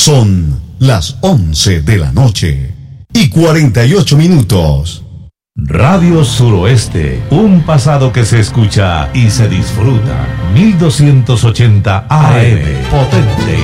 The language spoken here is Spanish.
Son las 11 de la noche y 48 minutos. Radio Suroeste, un pasado que se escucha y se disfruta. 1280 AM, potente.